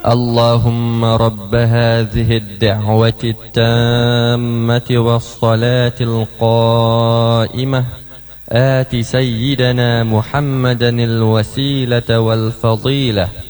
اللهم رب هذه الدعوة التامة والصلاة القائمة آت سيدنا محمدا الوسيلة والفضيلة